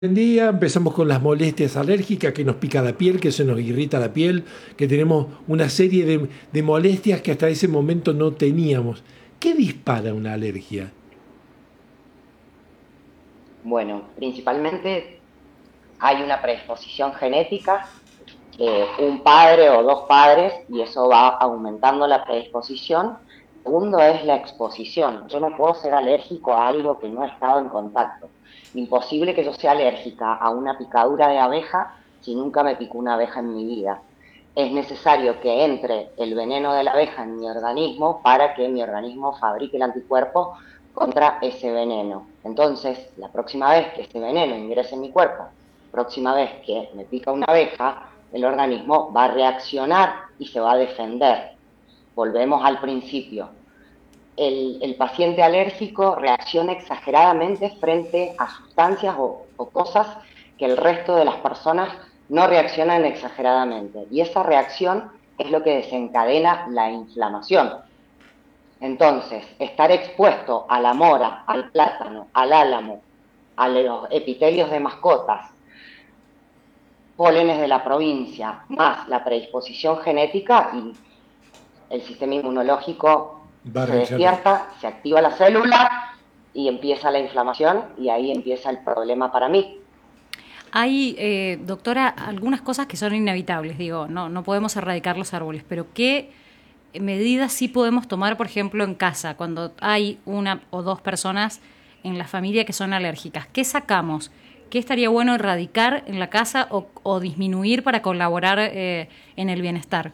En día empezamos con las molestias alérgicas, que nos pica la piel, que se nos irrita la piel, que tenemos una serie de molestias que hasta ese momento no teníamos. ¿Qué dispara una alergia? Bueno, principalmente hay una predisposición genética, un padre o dos padres, y eso va aumentando la predisposición. Segundo es la exposición. Yo no puedo ser alérgico a algo que no he estado en contacto. Imposible que yo sea alérgica a una picadura de abeja si nunca me picó una abeja en mi vida. Es necesario que entre el veneno de la abeja en mi organismo para que mi organismo fabrique el anticuerpo contra ese veneno. Entonces, la próxima vez que ese veneno ingrese en mi cuerpo, próxima vez que me pica una abeja, el organismo va a reaccionar y se va a defender. Volvemos al principio. El paciente alérgico reacciona exageradamente frente a sustancias o cosas que el resto de las personas no reaccionan exageradamente. Y esa reacción es lo que desencadena la inflamación. Entonces, estar expuesto a la mora, al plátano, al álamo, a los epitelios de mascotas, pólenes de la provincia, más la predisposición genética, y el sistema inmunológico Va a se reaccionar. despierta, se activa la célula y empieza la inflamación y ahí empieza el problema para mí. Hay, doctora, algunas cosas que son inevitables, digo, no podemos erradicar los árboles, pero ¿qué medidas sí podemos tomar, por ejemplo, en casa, cuando hay una o dos personas en la familia que son alérgicas? ¿Qué sacamos? ¿Qué estaría bueno erradicar en la casa o disminuir para colaborar en el bienestar?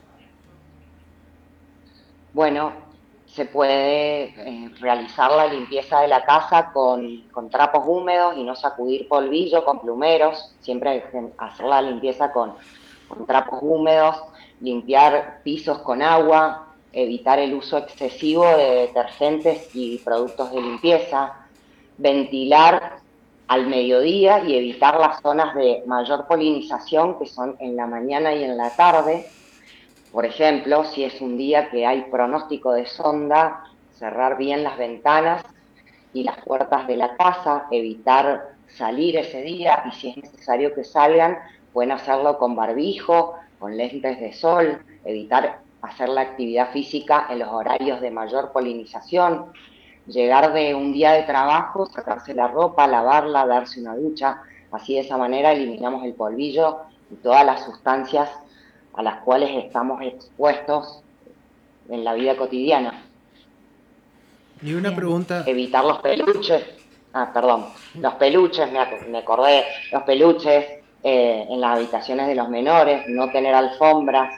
Bueno, se puede realizar la limpieza de la casa con trapos húmedos y no sacudir polvillo con plumeros. Siempre hay que hacer la limpieza con trapos húmedos, limpiar pisos con agua, evitar el uso excesivo de detergentes y productos de limpieza, ventilar al mediodía y evitar las zonas de mayor polinización, que son en la mañana y en la tarde. Por ejemplo, si es un día que hay pronóstico de sonda, cerrar bien las ventanas y las puertas de la casa, evitar salir ese día, y si es necesario que salgan, pueden hacerlo con barbijo, con lentes de sol, evitar hacer la actividad física en los horarios de mayor polinización, llegar de un día de trabajo, sacarse la ropa, lavarla, darse una ducha. Así, de esa manera eliminamos el polvillo y todas las sustancias a las cuales estamos expuestos en la vida cotidiana. Y una Bien. pregunta, Evitar los peluches. Ah, perdón. Los peluches, me acordé, los peluches en las habitaciones de los menores, no tener alfombras.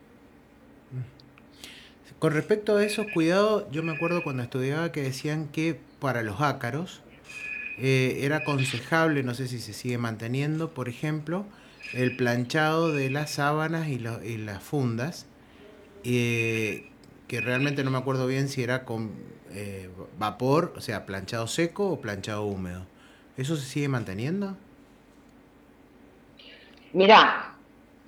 con respecto a esos cuidados, yo me acuerdo cuando estudiaba que decían que para los ácaros era aconsejable, no sé si se sigue manteniendo, por ejemplo, el planchado de las sábanas y las fundas, eh, que realmente no me acuerdo bien si era con vapor, o sea, planchado seco o planchado húmedo. ¿Eso se sigue manteniendo? Mirá,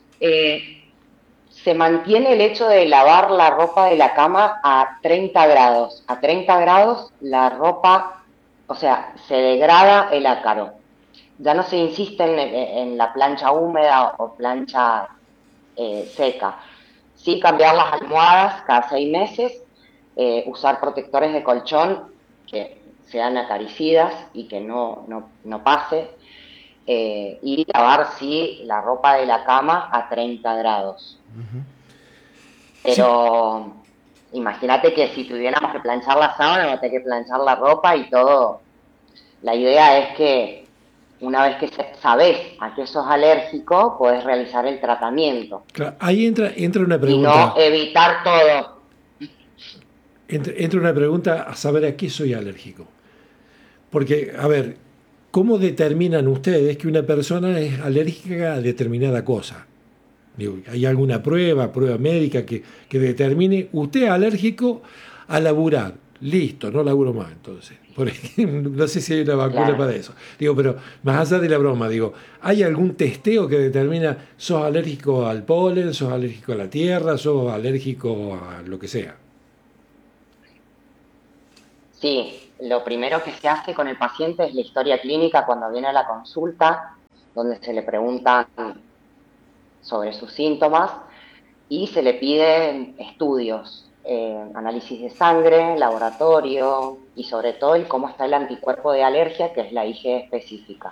se mantiene el hecho de lavar la ropa de la cama a 30 grados. A 30 grados la ropa, o sea, se degrada el ácaro. Ya no se insiste en la plancha húmeda o plancha seca. Sí, cambiar las almohadas cada 6 meses, usar protectores de colchón que sean acaricidas y que no pase, y lavar, sí, la ropa de la cama a 30 grados. Sí, Pero imagínate que si tuviéramos que planchar la sábana, no tener que planchar la ropa y todo. La idea es que una vez que sabes a qué sos alérgico, podés realizar el tratamiento claro, ahí entra una y no pregunta. evitar todo. Entra una pregunta a saber a qué soy alérgico. Porque, a ver, ¿cómo determinan ustedes que una persona es alérgica a determinada cosa? Digo, ¿hay alguna prueba médica que determine usted es alérgico a laburar? Listo, no laburo más entonces. Por ejemplo, no sé si hay una vacuna Claro. para eso. Digo, pero más allá de la broma, digo, ¿hay algún testeo que determina sos alérgico al polen, sos alérgico a la tierra, sos alérgico a lo que sea? Sí, lo primero que se hace con el paciente es la historia clínica cuando viene a la consulta. donde se le preguntan sobre sus síntomas y se le piden estudios, análisis de sangre, laboratorio y sobre todo el cómo está el anticuerpo de alergia, que es la IgE específica.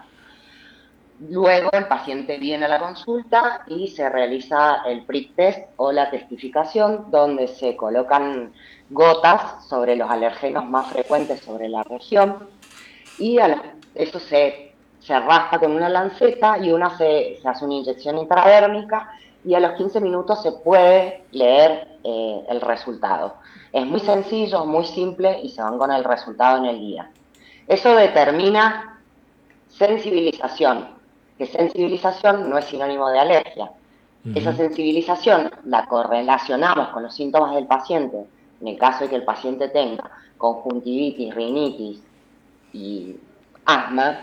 Luego el paciente viene a la consulta y se realiza el prick test o la testificación, donde se colocan gotas sobre los alergenos más frecuentes sobre la región y eso se raspa con una lanceta y se hace una inyección intradérmica y a los 15 minutos se puede leer el resultado. Es muy sencillo, muy simple y se van con el resultado en el día. Eso determina sensibilización, que sensibilización no es sinónimo de alergia. Esa sensibilización la correlacionamos con los síntomas del paciente, en el caso de que el paciente tenga conjuntivitis, rinitis y asma,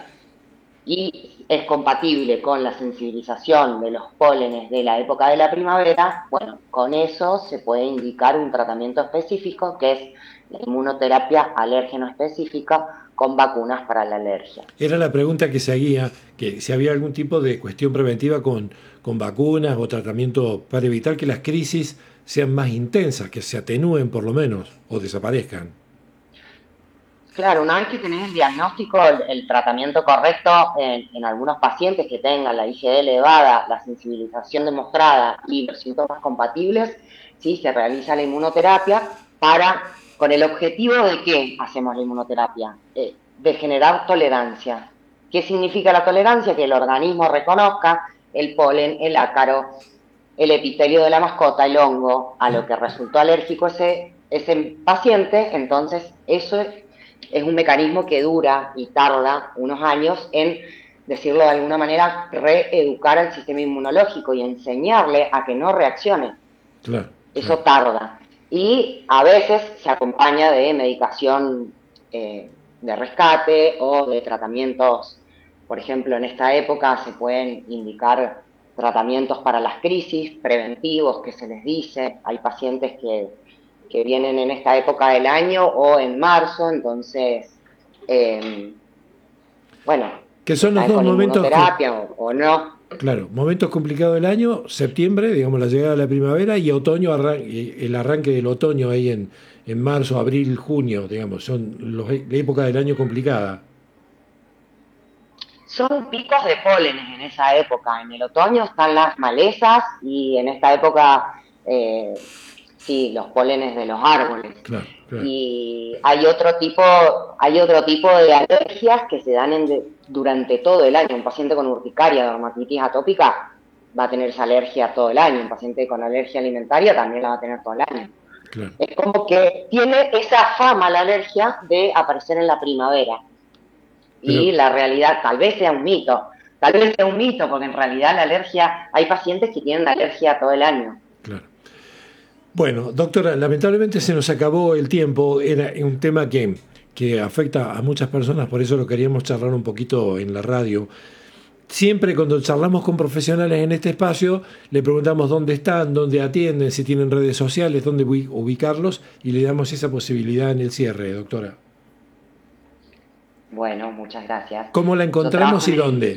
y es compatible con la sensibilización de los pólenes de la época de la primavera, bueno, con eso se puede indicar un tratamiento específico que es la inmunoterapia alérgeno específica con vacunas para la alergia. Era la pregunta que seguía, que si había algún tipo de cuestión preventiva con vacunas o tratamiento para evitar que las crisis sean más intensas, que se atenúen por lo menos o desaparezcan. Claro, una vez que tenés el diagnóstico, el tratamiento correcto en algunos pacientes que tengan la IgE elevada, la sensibilización demostrada y los síntomas compatibles, sí, se realiza la inmunoterapia con el objetivo de ¿qué hacemos la inmunoterapia? De generar tolerancia. ¿Qué significa la tolerancia? Que el organismo reconozca el polen, el ácaro, el epitelio de la mascota, el hongo, a lo que resultó alérgico ese paciente. Entonces eso es un mecanismo que dura y tarda unos años en, decirlo de alguna manera, reeducar al sistema inmunológico y enseñarle a que no reaccione. Claro. Eso tarda. Y a veces se acompaña de medicación de rescate o de tratamientos. Por ejemplo, en esta época se pueden indicar tratamientos para las crisis, preventivos, que se les dice. Hay pacientes que vienen en esta época del año o en marzo, entonces, bueno, que son los dos momentos o no. Claro, momentos complicados del año, septiembre, digamos la llegada de la primavera, y otoño, el arranque del otoño ahí en marzo, abril, junio, digamos, son la época del año complicada. Son picos de pólenes en esa época. En el otoño están las malezas y en esta época sí, los pólenes de los árboles. Claro. Y hay otro tipo de alergias que se dan durante todo el año. Un paciente con urticaria, dermatitis atópica, va a tener esa alergia todo el año. Un paciente con alergia alimentaria también la va a tener todo el año. Claro. Es como que tiene esa fama la alergia de aparecer en la primavera. Y la realidad tal vez sea un mito, porque en realidad la alergia, hay pacientes que tienen alergia todo el año. Claro. Bueno, doctora, lamentablemente se nos acabó el tiempo. Era un tema que afecta a muchas personas, por eso lo queríamos charlar un poquito en la radio. Siempre cuando charlamos con profesionales en este espacio, le preguntamos dónde están, dónde atienden, si tienen redes sociales, dónde ubicarlos, y le damos esa posibilidad en el cierre, doctora. Bueno, muchas gracias. ¿Cómo la encontramos y dónde?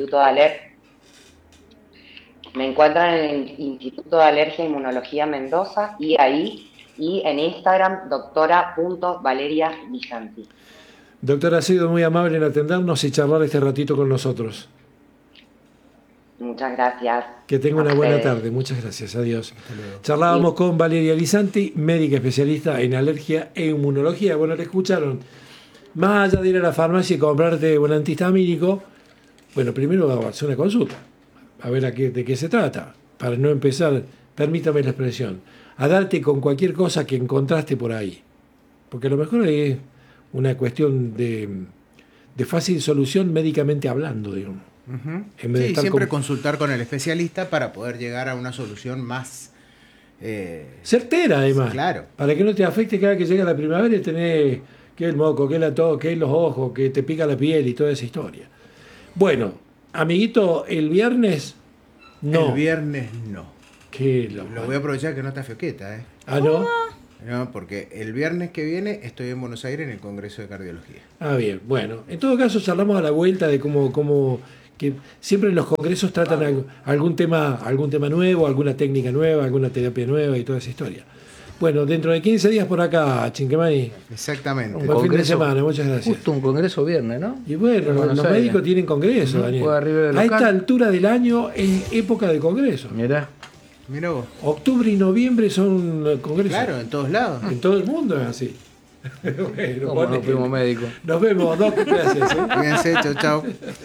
Me encuentran en el Instituto de Alergia e Inmunología Mendoza y en Instagram, doctora.valerialisanti. Doctora, ha sido muy amable en atendernos y charlar este ratito con nosotros. Muchas gracias. Que tenga una buena tarde. Muchas gracias. Adiós. Charlábamos con Valeria Lisanti, médica especialista en alergia e inmunología. Bueno, le escucharon. Más allá de ir a la farmacia y comprarte un antihistamínico, bueno, primero va a hacer una consulta, a ver de qué se trata, para no empezar, permítame la expresión, a darte con cualquier cosa que encontraste por ahí. Porque a lo mejor es una cuestión de fácil solución médicamente hablando, digamos. Uh-huh. En vez de estar siempre consultar con el especialista para poder llegar a una solución más certera, además. Claro. Para que no te afecte cada que llega la primavera y tenés que el moco, que la tos, que los ojos, que te pica la piel y toda esa historia. Bueno, amiguito, el viernes no. El viernes no. Lo voy a aprovechar que no está Fioqueta, ¿eh? ¿Ah, no? No, porque el viernes que viene estoy en Buenos Aires en el Congreso de Cardiología. Ah, bien. Bueno, en todo caso charlamos a la vuelta de que siempre en los congresos tratan algún tema nuevo, alguna técnica nueva, alguna terapia nueva y toda esa historia. Bueno, dentro de 15 días por acá, Chinquemani. Exactamente. Un buen fin de semana, muchas gracias. Justo un congreso viernes, ¿no? Y bueno, los médicos tienen congreso, Daniel. A esta altura del año es época de congreso. Mirá vos. Octubre y noviembre son congresos. Claro, en todos lados. En todo el mundo es así. Bueno, como nos fuimos médicos. Nos vemos, Doc, gracias. Cuídense, chau.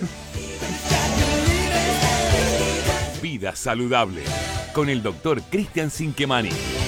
Vida saludable con el doctor Cristian Cinquemani.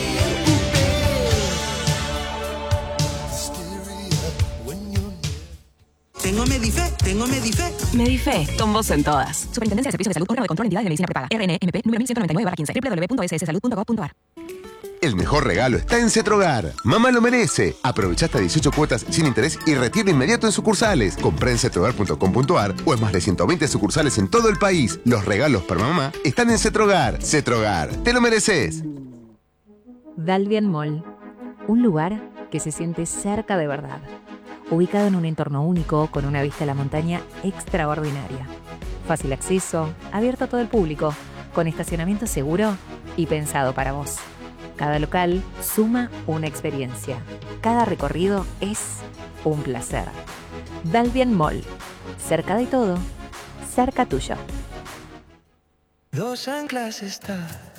Tengo Medife. Medife, con vos en todas. Superintendencia de Servicios de Salud, órgano de control, entidad de medicina prepaga. RNMP, número 1199/15, www.sssalud.gov.ar. El mejor regalo está en Cetrogar. Mamá lo merece. Aprovecha hasta 18 cuotas sin interés y retiro inmediato en sucursales. Comprá en cetrogar.com.ar o en más de 120 sucursales en todo el país. Los regalos para mamá están en Cetrogar. Cetrogar, te lo mereces. Dalvian Mall, un lugar que se siente cerca de verdad. Ubicado en un entorno único con una vista a la montaña extraordinaria. Fácil acceso, abierto a todo el público, con estacionamiento seguro y pensado para vos. Cada local suma una experiencia. Cada recorrido es un placer. Dalvian Mall. Cerca de todo, cerca tuyo. Dos anclas está